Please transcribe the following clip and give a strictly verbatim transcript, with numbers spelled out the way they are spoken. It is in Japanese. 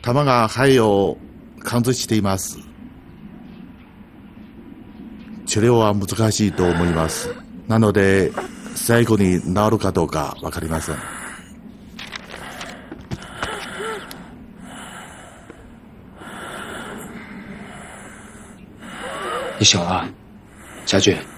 弾が肺を貫通しています。治療は難しいと思います。なので最後に治るかどうかわかりません。 你醒了，家俊。